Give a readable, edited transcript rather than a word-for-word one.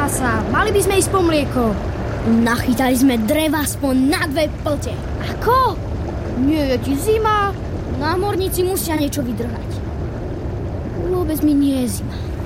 sa. Mali by sme ísť po mlieko. Nachytali sme dreva aspoň na 2 plte. Ako? Nie je ti zima. Námorníci musia niečo vydržať. Vôbec mi nie je zima.